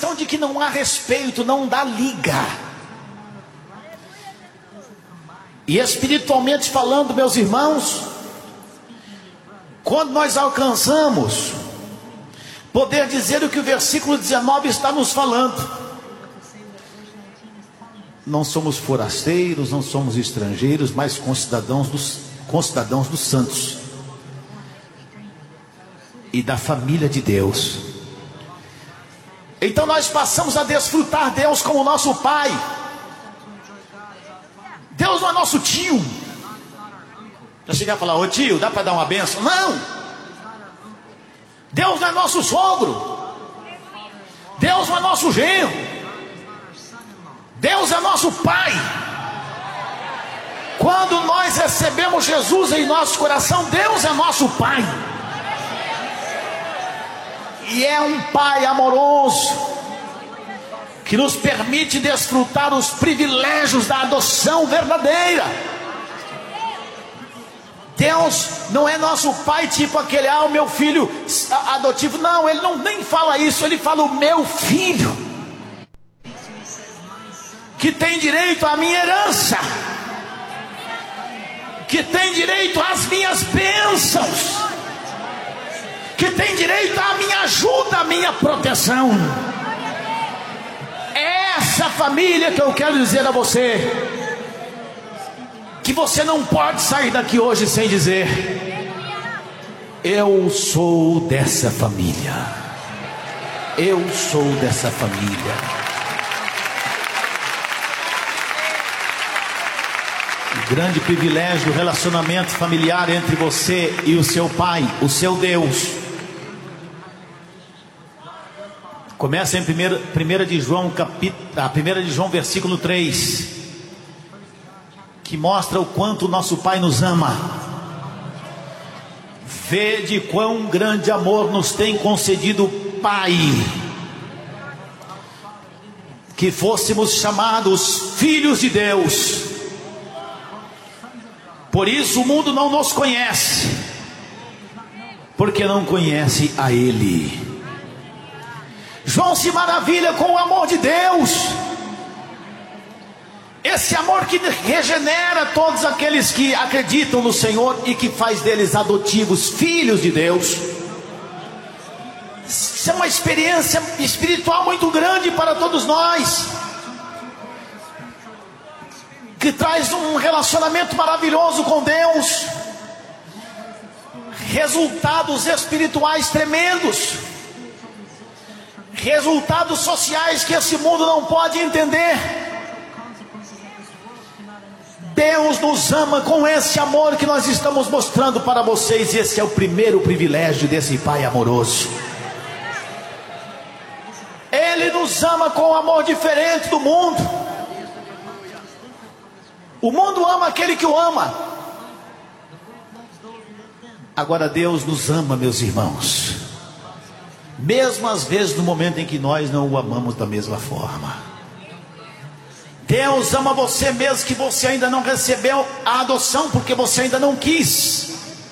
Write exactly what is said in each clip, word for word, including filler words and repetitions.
questão de que não há respeito, não dá liga. E espiritualmente falando, meus irmãos, quando nós alcançamos poder dizer o que o versículo dezenove está nos falando, não somos forasteiros, não somos estrangeiros, mas concidadãos dos, concidadãos dos santos e da família de Deus. Então nós passamos a desfrutar Deus como nosso Pai. Deus não é nosso tio. Já cheguei a falar: ô tio, dá para dar uma benção? Não. Deus não é nosso sogro. Deus não é nosso genro. Deus é nosso Pai. Quando nós recebemos Jesus em nosso coração, Deus é nosso Pai. E é um Pai amoroso, que nos permite desfrutar os privilégios da adoção verdadeira. Deus não é nosso Pai tipo aquele: ah, o meu filho adotivo. Não, Ele não nem fala isso. Ele fala: o meu filho, que tem direito à minha herança, que tem direito às minhas bênçãos, que tem direito à minha ajuda, à minha proteção. É essa família que eu quero dizer a você, que você não pode sair daqui hoje sem dizer: eu sou dessa família. Eu sou dessa família. O grande privilégio do relacionamento familiar entre você e o seu Pai, o seu Deus, começa em primeira de João, capítulo, a primeira de João, versículo três, que mostra o quanto o nosso Pai nos ama. Vede quão grande amor nos tem concedido o Pai, que fôssemos chamados filhos de Deus. Por isso o mundo não nos conhece, porque não conhece a Ele. João se maravilha com o amor de Deus, esse amor que regenera todos aqueles que acreditam no Senhor e que faz deles adotivos, filhos de Deus. Isso é uma experiência espiritual muito grande para todos nós, que traz um relacionamento maravilhoso com Deus, resultados espirituais tremendos, resultados sociais que esse mundo não pode entender. Deus nos ama com esse amor que nós estamos mostrando para vocês, e esse é o primeiro privilégio desse Pai amoroso. Ele nos ama com um amor diferente do mundo. O mundo ama aquele que o ama. Agora Deus nos ama, meus irmãos, mesmo às vezes no momento em que nós não o amamos da mesma forma. Deus ama você mesmo que você ainda não recebeu a adoção, porque você ainda não quis,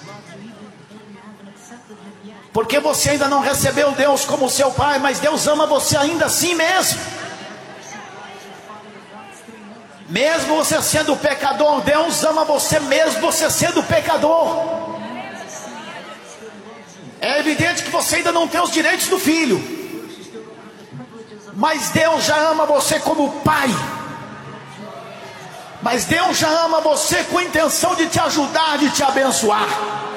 porque você ainda não recebeu Deus como seu Pai. Mas Deus ama você ainda assim mesmo. Mesmo você sendo pecador, Deus ama você mesmo você sendo pecador. É evidente que você ainda não tem os direitos do filho, mas Deus já ama você como Pai. Mas Deus já ama você com a intenção de te ajudar, de te abençoar.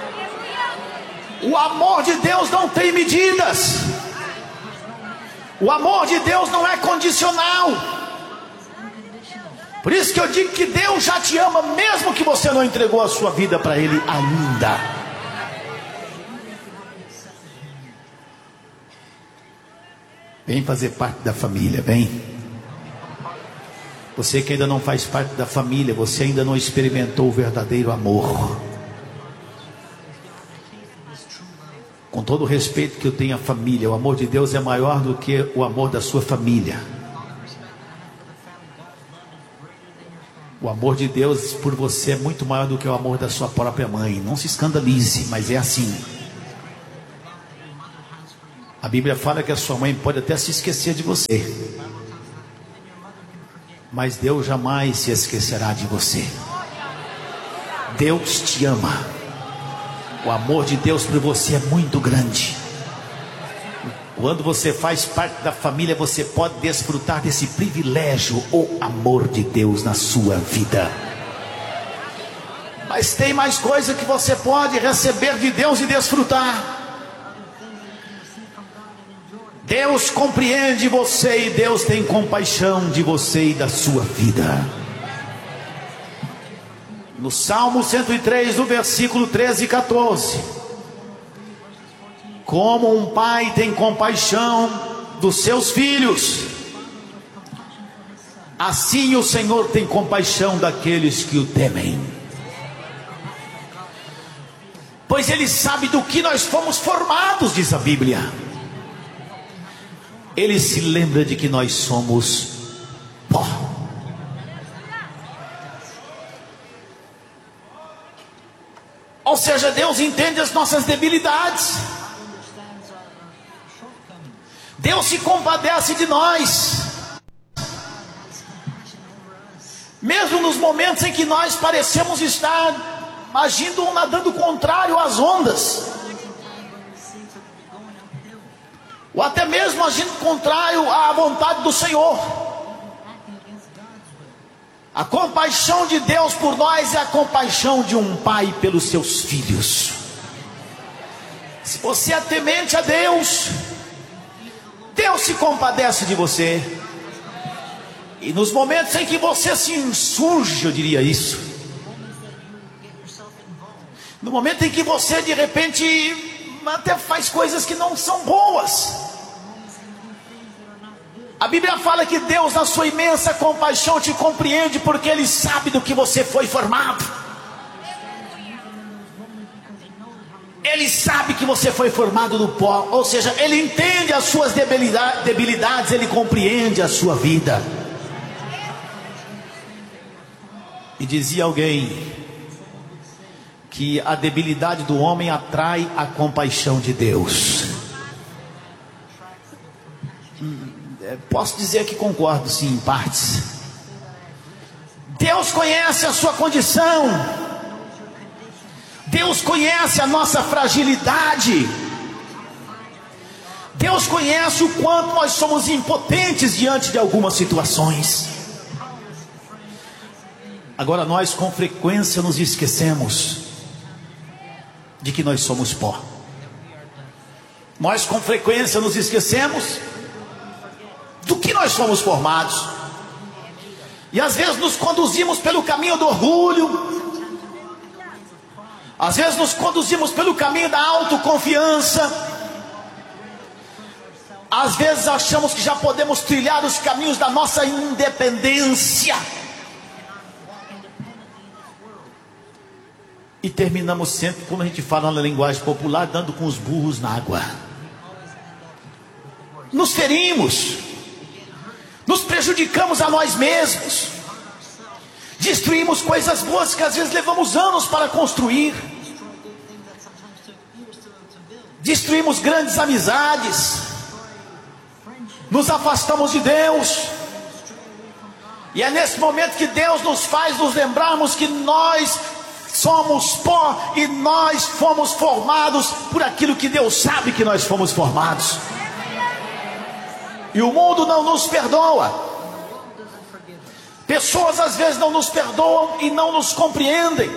O amor de Deus não tem medidas. O amor de Deus não é condicional. Por isso que eu digo que Deus já te ama, mesmo que você não entregou a sua vida para Ele ainda. Vem fazer parte da família, vem. Você que ainda não faz parte da família, você ainda não experimentou o verdadeiro amor. Com todo o respeito que eu tenho à família, o amor de Deus é maior do que o amor da sua família. O amor de Deus por você é muito maior do que o amor da sua própria mãe. Não se escandalize, mas é assim. A Bíblia fala que a sua mãe pode até se esquecer de você, mas Deus jamais se esquecerá de você. Deus te ama. O amor de Deus por você é muito grande. Quando você faz parte da família, você pode desfrutar desse privilégio, o amor de Deus na sua vida. Mas tem mais coisa que você pode receber de Deus e desfrutar. Deus compreende você e Deus tem compaixão de você e da sua vida. No Salmo cento e três, no versículo treze e quatorze: como um pai tem compaixão dos seus filhos, assim o Senhor tem compaixão daqueles que o temem. Pois Ele sabe do que nós fomos formados, diz a Bíblia. Ele se lembra de que nós somos pó. Ou seja, Deus entende as nossas debilidades. Deus se compadece de nós, mesmo nos momentos em que nós parecemos estar agindo ou nadando contrário às ondas, ou até mesmo agindo contrário à vontade do Senhor. A compaixão de Deus por nós é a compaixão de um pai pelos seus filhos. Se você é temente a Deus, Deus se compadece de você. E nos momentos em que você se insurge, eu diria isso, no momento em que você de repente até faz coisas que não são boas, a Bíblia fala que Deus, na sua imensa compaixão, te compreende, porque Ele sabe do que você foi formado. Ele sabe que você foi formado do pó, ou seja, Ele entende as suas debilidades, Ele compreende a sua vida. E dizia alguém que a debilidade do homem atrai a compaixão de Deus. Posso dizer que concordo sim, em partes. Deus conhece a sua condição. Deus conhece a nossa fragilidade. Deus conhece o quanto nós somos impotentes diante de algumas situações. Agora nós com frequência nos esquecemos de que nós somos pó. Nós com frequência nos esquecemos do que nós fomos formados. E às vezes nos conduzimos pelo caminho do orgulho. Às vezes nos conduzimos pelo caminho da autoconfiança. Às vezes achamos que já podemos trilhar os caminhos da nossa independência. E terminamos sempre, como a gente fala na linguagem popular, dando com os burros na água. Nos ferimos. Nos prejudicamos a nós mesmos. Destruímos coisas boas que às vezes levamos anos para construir. Destruímos grandes amizades. Nos afastamos de Deus. E é nesse momento que Deus nos faz nos lembrarmos que nós somos pó e nós fomos formados por aquilo que Deus sabe que nós fomos formados. E o mundo não nos perdoa. Pessoas às vezes não nos perdoam e não nos compreendem.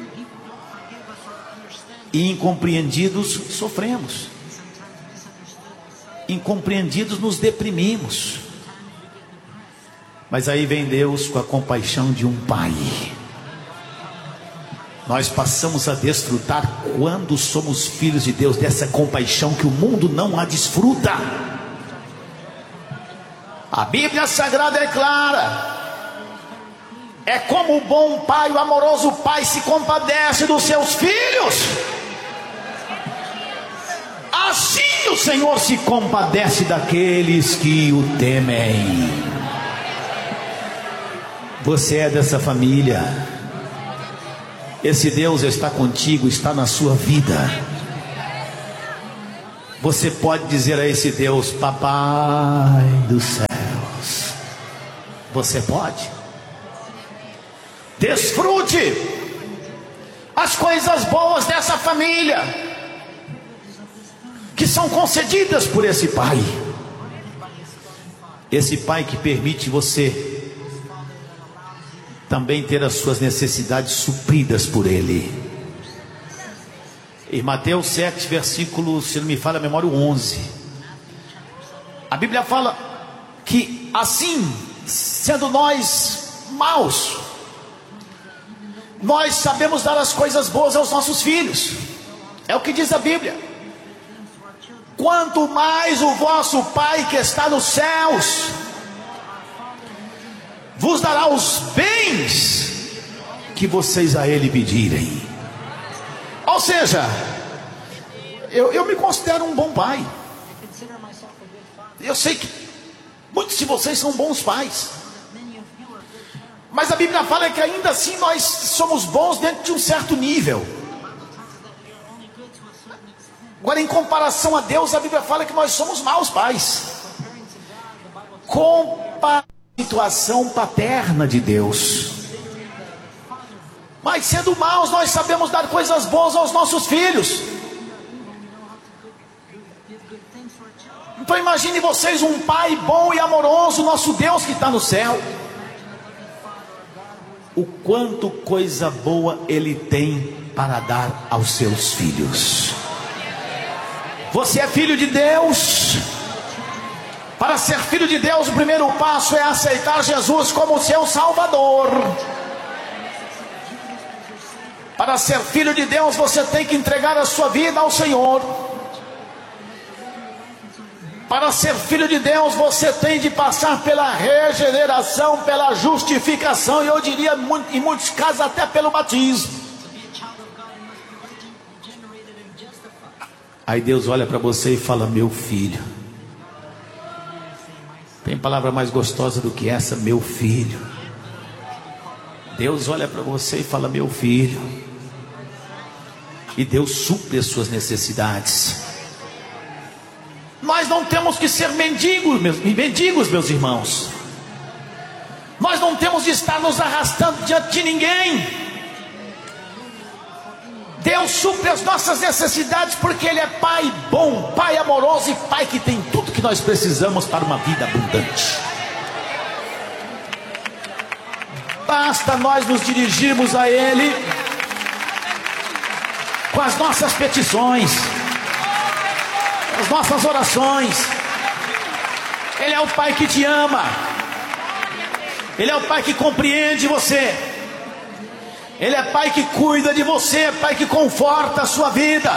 E incompreendidos sofremos. Incompreendidos nos deprimimos. Mas aí vem Deus com a compaixão de um pai. Nós passamos a desfrutar, quando somos filhos de Deus, dessa compaixão que o mundo não a desfruta. A Bíblia Sagrada é clara. É como o bom pai, o amoroso pai se compadece dos seus filhos. Assim o Senhor se compadece daqueles que o temem. Você é dessa família. Esse Deus está contigo, está na sua vida. Você pode dizer a esse Deus: Papai dos céus. Você pode. Desfrute as coisas boas dessa família, que são concedidas por esse pai. Esse pai que permite você também ter as suas necessidades supridas por ele. Em Mateus sete, versículo, se não me falha a memória, o onze, a Bíblia fala que assim, sendo nós maus, nós sabemos dar as coisas boas aos nossos filhos. É o que diz a Bíblia. Quanto mais o vosso Pai que está nos céus vos dará os bens que vocês a Ele pedirem. Ou seja, eu, eu me considero um bom pai. Eu sei que muitos de vocês são bons pais, mas a Bíblia fala que ainda assim nós somos bons dentro de um certo nível. Agora, em comparação a Deus, a Bíblia fala que nós somos maus pais. Compara a situação paterna de Deus. Mas sendo maus, nós sabemos dar coisas boas aos nossos filhos. Então imagine vocês um pai bom e amoroso, nosso Deus que está no céu. O quanto coisa boa Ele tem para dar aos seus filhos. Você é filho de Deus. Para ser filho de Deus, o primeiro passo é aceitar Jesus como seu Salvador. Para ser filho de Deus, você tem que entregar a sua vida ao Senhor. Para ser filho de Deus, você tem de passar pela regeneração, pela justificação, e eu diria em muitos casos até pelo batismo. Aí Deus olha para você e fala: meu filho. Tem palavra mais gostosa do que essa? Meu filho. Deus olha para você e fala: meu filho. E Deus supre as suas necessidades. Nós não temos que ser mendigos, meus, mendigos, meus irmãos. Nós não temos de estar nos arrastando diante de ninguém. Deus supre as nossas necessidades porque Ele é Pai bom, Pai amoroso e Pai que tem tudo que nós precisamos para uma vida abundante. Basta nós nos dirigirmos a Ele com as nossas petições, as nossas orações. Ele é o Pai que te ama. Ele é o Pai que compreende você. Ele é Pai que cuida de você, Pai que conforta a sua vida.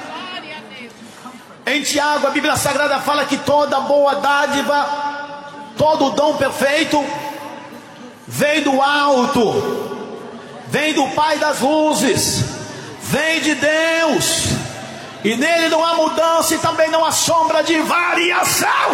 Em Tiago, a Bíblia Sagrada fala que toda boa dádiva, todo dom perfeito vem do alto, vem do Pai das luzes, vem de Deus, e nele não há mudança e também não há sombra de variação.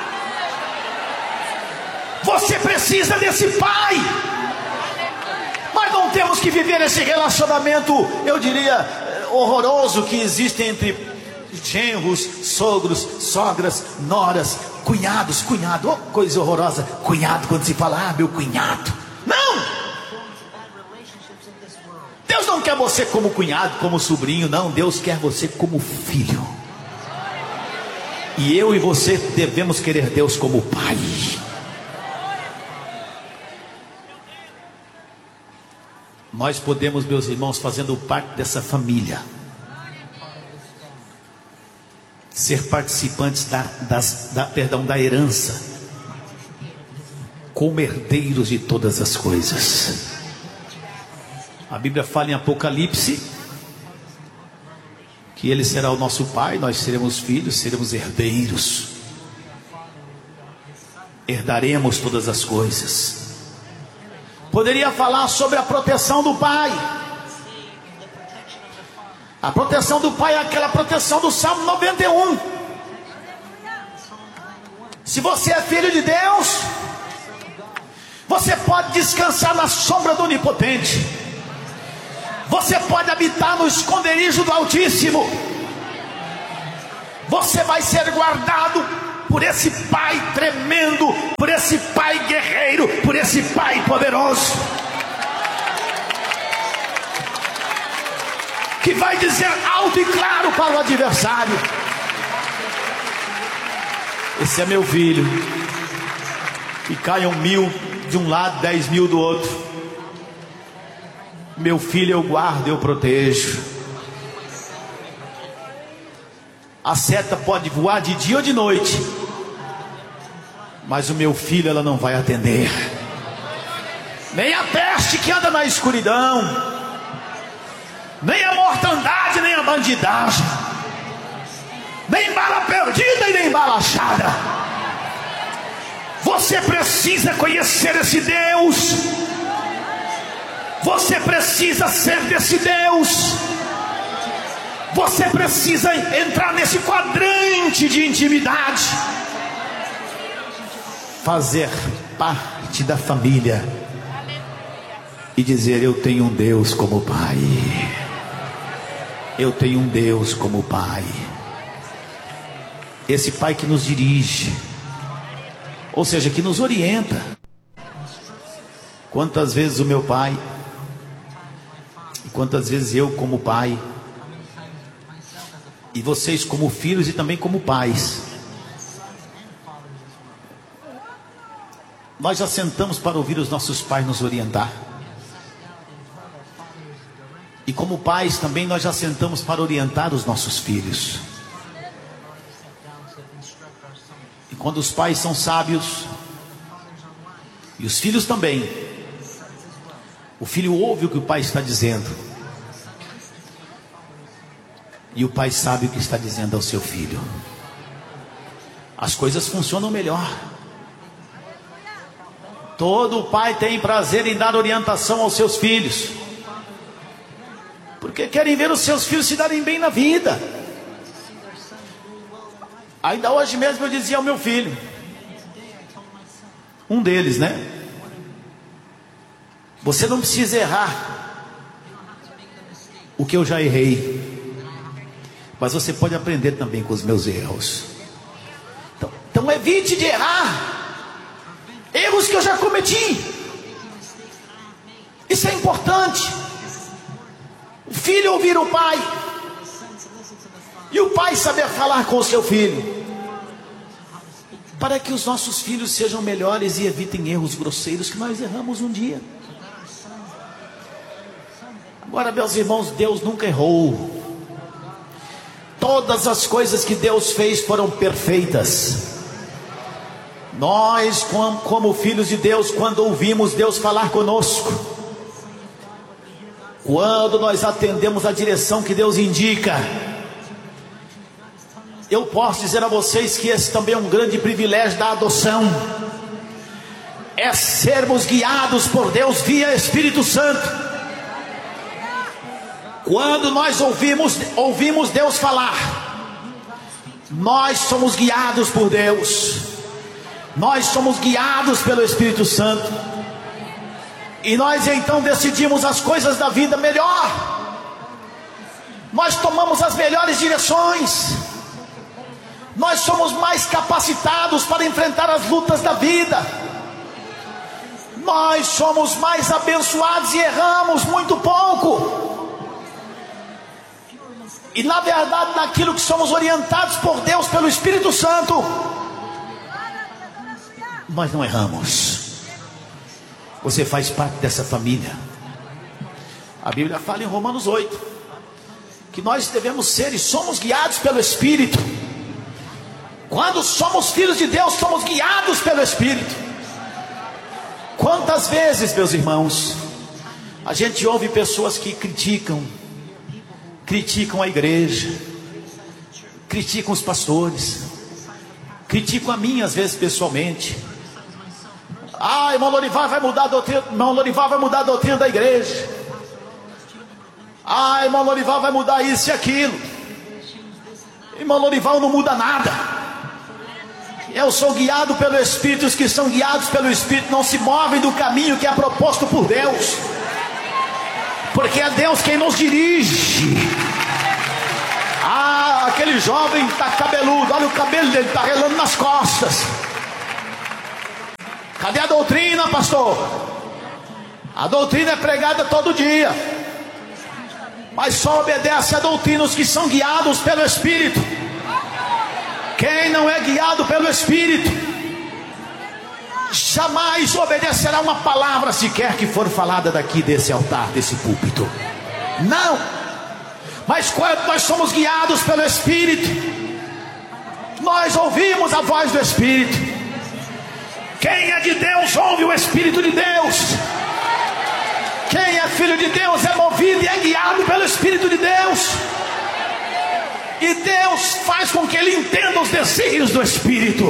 Você precisa desse Pai. Mas não temos que viver esse relacionamento, eu diria, horroroso que existe entre genros, sogros, sogras, noras, cunhados, cunhado, oh, coisa horrorosa, cunhado, quando se fala, ah, meu cunhado. Não! Deus não quer você como cunhado, como sobrinho, não. Deus quer você como filho. E eu e você devemos querer Deus como Pai. Nós podemos, meus irmãos, fazendo parte dessa família, ser participantes da, das, da, perdão, da herança, como herdeiros de todas as coisas. A Bíblia fala em Apocalipse que Ele será o nosso Pai, nós seremos filhos, seremos herdeiros, herdaremos todas as coisas. Poderia falar sobre a proteção do Pai. A proteção do Pai é aquela proteção do Salmo noventa e um. Se você é filho de Deus, você pode descansar na sombra do Onipotente. Você pode habitar no esconderijo do Altíssimo. Você vai ser guardado por esse Pai tremendo, por esse Pai guerreiro, por esse Pai poderoso, que vai dizer alto e claro para o adversário: esse é meu filho. E caiam mil de um lado, dez mil do outro, meu filho eu guardo, eu protejo. A seta pode voar de dia ou de noite, mas o meu filho ela não vai atender. Nem a peste que anda na escuridão, nem a mortandade, nem a bandidagem, nem bala perdida e nem bala achada. Você precisa conhecer esse Deus. Você precisa ser desse Deus. Você precisa entrar nesse quadrante de intimidade, fazer parte da família e dizer: eu tenho um Deus como Pai. Eu tenho um Deus como Pai. Esse Pai que nos dirige, ou seja, que nos orienta. Quantas vezes o meu pai, e quantas vezes eu como pai, e vocês como filhos e também como pais, nós já sentamos para ouvir os nossos pais nos orientar. E como pais também nós já sentamos para orientar os nossos filhos. E quando os pais são sábios, e os filhos também, o filho ouve o que o pai está dizendo, e o pai sabe o que está dizendo ao seu filho. As coisas funcionam melhor. Todo pai tem prazer em dar orientação aos seus filhos, porque querem ver os seus filhos se darem bem na vida. Ainda hoje mesmo eu dizia ao meu filho, um deles, né? Você não precisa errar o que eu já errei, mas você pode aprender também com os meus erros. Então, então evite de errar erros que eu já cometi. Isso é importante. O filho ouvir o pai, e o pai saber falar com o seu filho, para que os nossos filhos sejam melhores e evitem erros grosseiros que nós erramos um dia. Agora, meus irmãos, Deus nunca errou. Todas as coisas que Deus fez foram perfeitas. Nós, como filhos de Deus, quando ouvimos Deus falar conosco, quando nós atendemos a direção que Deus indica, eu posso dizer a vocês que esse também é um grande privilégio da adoção, é sermos guiados por Deus via Espírito Santo. Quando nós ouvimos, ouvimos Deus falar, nós somos guiados por Deus, nós somos guiados pelo Espírito Santo, e nós então decidimos as coisas da vida melhor, nós tomamos as melhores direções, nós somos mais capacitados para enfrentar as lutas da vida, nós somos mais abençoados e erramos muito pouco. E na verdade, naquilo que somos orientados por Deus, pelo Espírito Santo, nós não erramos. Você faz parte dessa família. A Bíblia fala em Romanos oito que nós devemos ser e somos guiados pelo Espírito. Quando somos filhos de Deus, somos guiados pelo Espírito. Quantas vezes, meus irmãos, a gente ouve pessoas que criticam criticam a igreja, criticam os pastores, criticam a mim às vezes pessoalmente. Ah, irmão Lorivar vai mudar a doutrina, irmão Lorivar vai mudar a doutrina da igreja. Ah, irmão Lorivar vai mudar isso e aquilo. Irmão Lorivar não muda nada. Eu sou guiado pelo Espírito. Os que são guiados pelo Espírito não se movem do caminho que é proposto por Deus, porque é Deus quem nos dirige. Ah, aquele jovem está cabeludo, olha o cabelo dele, está relando nas costas. Cadê a doutrina, pastor? A doutrina é pregada todo dia, mas só obedece a doutrina os que são guiados pelo Espírito. Quem não é guiado pelo Espírito jamais obedecerá uma palavra sequer que for falada daqui desse altar, desse púlpito. Não. Mas quando nós somos guiados pelo Espírito, nós ouvimos a voz do Espírito. Quem é de Deus ouve o Espírito de Deus. Quem é filho de Deus é movido e é guiado pelo Espírito de Deus. E Deus faz com que ele entenda os desígnios do Espírito.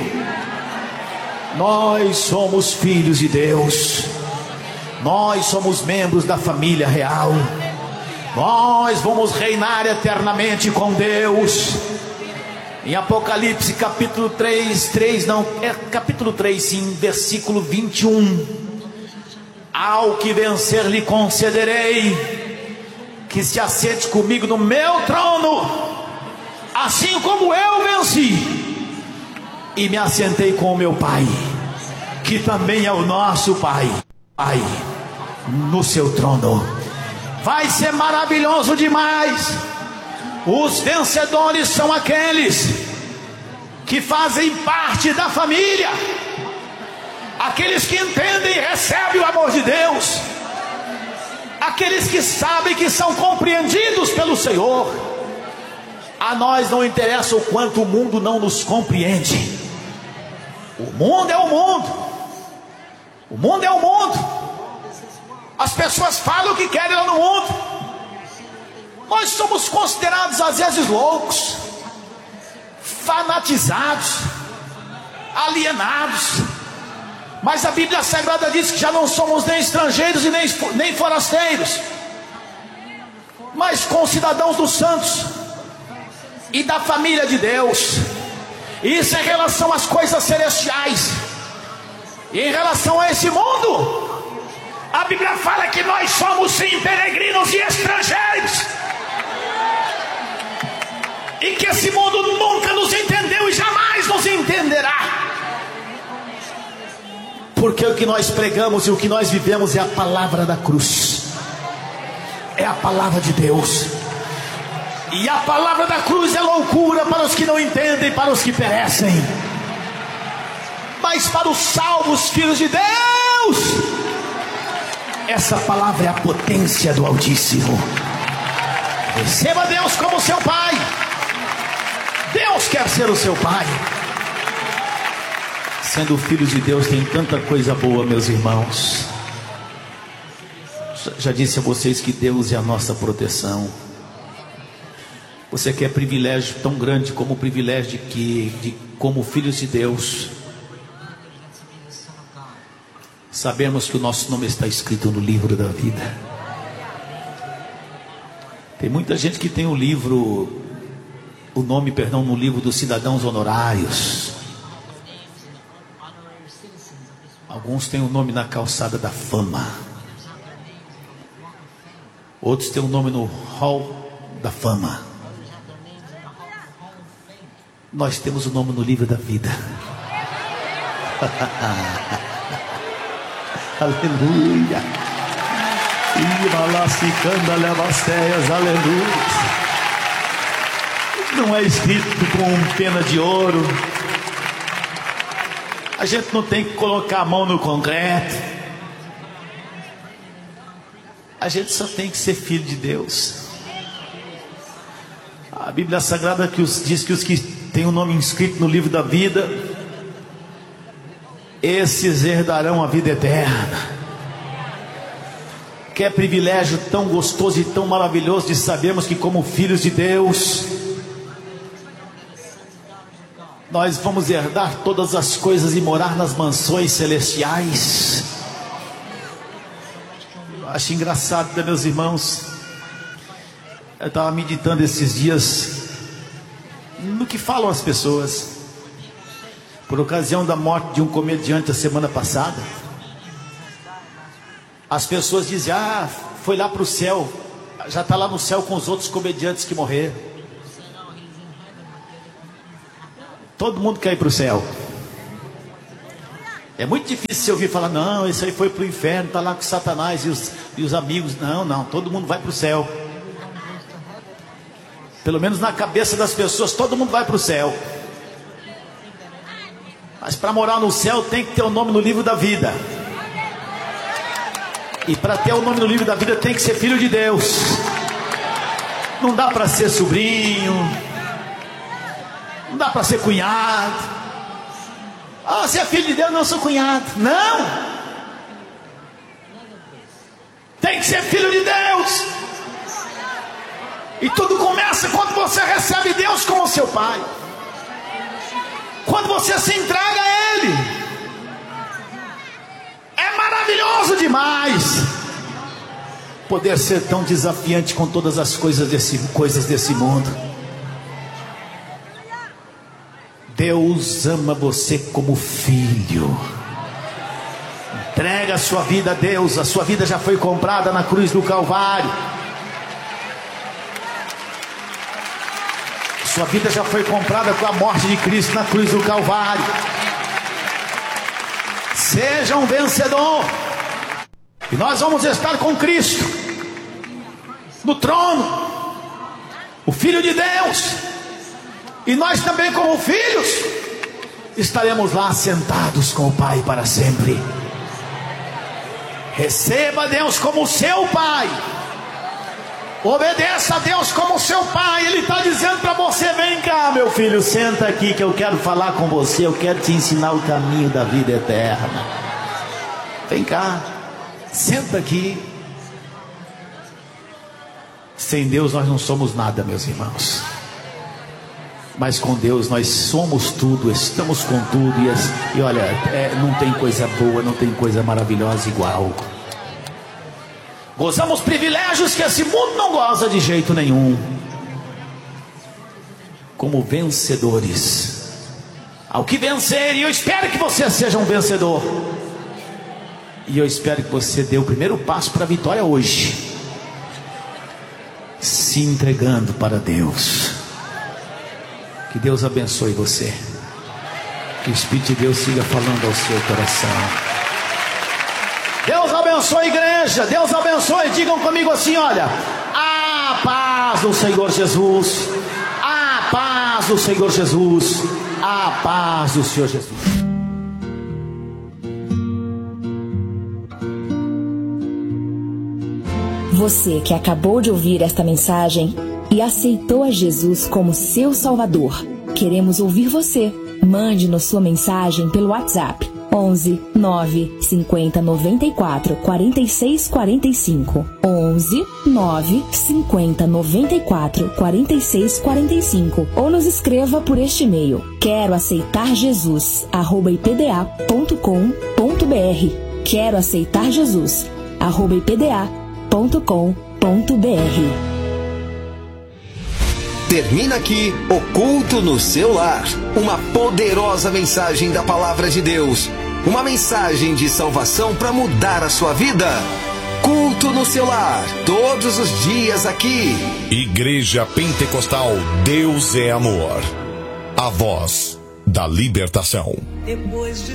Nós somos filhos de Deus. Nós somos membros da família real. Nós vamos reinar eternamente com Deus. Em Apocalipse capítulo três, três não, é capítulo três sim, versículo vinte e um. Ao que vencer lhe concederei que se assente comigo no meu trono, assim como eu venci e me assentei com o meu Pai, que também é o nosso Pai, Pai, no seu trono. Vai ser maravilhoso demais. Os vencedores são aqueles que fazem parte da família, aqueles que entendem e recebem o amor de Deus, aqueles que sabem que são compreendidos pelo Senhor. A nós não interessa o quanto o mundo não nos compreende. O mundo é o mundo. O mundo é o mundo. As pessoas falam o que querem lá no mundo. Nós somos considerados às vezes loucos, fanatizados, alienados. Mas a Bíblia Sagrada diz que já não somos nem estrangeiros e nem, nem forasteiros, mas concidadãos dos santos e da família de Deus. Isso é em relação às coisas celestiais. E em relação a esse mundo, a Bíblia fala que nós somos sim peregrinos e estrangeiros, e que esse mundo nunca nos entendeu e jamais nos entenderá, porque o que nós pregamos e o que nós vivemos é a palavra da cruz, é a palavra de Deus. E a palavra da cruz é loucura para os que não entendem, para os que perecem, mas para os salvos, filhos de Deus, essa palavra é a potência do Altíssimo. Receba Deus como seu Pai. Deus quer ser o seu Pai. Sendo filho de Deus tem tanta coisa boa, meus irmãos. Já disse a vocês que Deus é a nossa proteção. Você quer privilégio tão grande como o privilégio de que, de, como filhos de Deus, sabemos que o nosso nome está escrito no livro da vida. Tem muita gente que tem o livro, o nome, perdão, no livro dos cidadãos honorários. Alguns têm o nome na calçada da fama. Outros têm o nome no hall da fama. Nós temos o nome no livro da vida. Aleluia. Aleluia. Não é escrito com pena de ouro. A gente não tem que colocar a mão no concreto. A gente só tem que ser filho de Deus. A Bíblia Sagrada que os, diz que os que têm o nome inscrito no livro da vida, esses herdarão a vida eterna. Que é privilégio tão gostoso e tão maravilhoso de sabermos que, como filhos de Deus, nós vamos herdar todas as coisas e morar nas mansões celestiais. Acho engraçado, né, meus irmãos? Eu estava meditando esses dias no que falam as pessoas por ocasião da morte de um comediante a semana passada. As pessoas dizem: ah, foi lá para o céu, já está lá no céu com os outros comediantes que morreram. Todo mundo quer ir para o céu. É muito difícil você ouvir falar, não, esse aí foi para o inferno, está lá com Satanás e os, e os amigos. Não, não, todo mundo vai para o céu. Pelo menos na cabeça das pessoas, todo mundo vai para o céu. Mas para morar no céu tem que ter o nome no livro da vida. E para ter o nome no livro da vida tem que ser filho de Deus. Não dá para ser sobrinho. Não dá para ser cunhado. Ah, você é filho de Deus, não sou cunhado. Não! Tem que ser filho de Deus. E tudo começa quando você recebe Deus como seu pai. Quando você se entrega a Ele. É maravilhoso demais poder ser tão desafiante com todas as coisas desse, coisas desse mundo. Deus ama você como filho. Entrega a sua vida a Deus. A sua vida já foi comprada na cruz do Calvário. Sua vida já foi comprada com a morte de Cristo na cruz do Calvário. Seja um vencedor. E nós vamos estar com Cristo no trono, o Filho de Deus. E nós também, como filhos, estaremos lá sentados com o Pai para sempre. Receba Deus como seu Pai. Obedeça a Deus como seu Pai. Ele está dizendo para você: vem cá, meu filho, senta aqui que eu quero falar com você. Eu quero te ensinar o caminho da vida eterna. Vem cá, senta aqui. Sem Deus nós não somos nada, meus irmãos. Mas com Deus nós somos tudo, estamos com tudo. E, as, e olha, é, não tem coisa boa, não tem coisa maravilhosa igual. Gozamos privilégios que esse mundo não goza de jeito nenhum. Como vencedores. Ao que vencer, e eu espero que você seja um vencedor. E eu espero que você dê o primeiro passo para a vitória hoje. Se entregando para Deus. Que Deus abençoe você. Que o Espírito de Deus siga falando ao seu coração. Deus abençoe a igreja. Deus abençoe. Digam comigo assim, olha: a paz do Senhor Jesus. A paz do Senhor Jesus. A paz do Senhor Jesus. Você que acabou de ouvir esta mensagem e aceitou a Jesus como seu Salvador, queremos ouvir você. Mande-nos sua mensagem pelo WhatsApp onze, nove, cinquenta, noventa e quatro, quarenta e seis, quarenta e cinco. onze, nove, cinquenta, noventa e quatro, quarenta e seis, quarenta e cinco. Ou nos escreva por este e-mail: quero aceitar Jesus, arroba i p d a ponto com ponto b r. Quero aceitar Jesus, arroba i p d a ponto com ponto b r. Termina aqui o Culto no Seu Lar. Uma poderosa mensagem da Palavra de Deus. Uma mensagem de salvação para mudar a sua vida. Culto no Seu Lar, todos os dias aqui. Igreja Pentecostal Deus é Amor. A voz da libertação. Depois de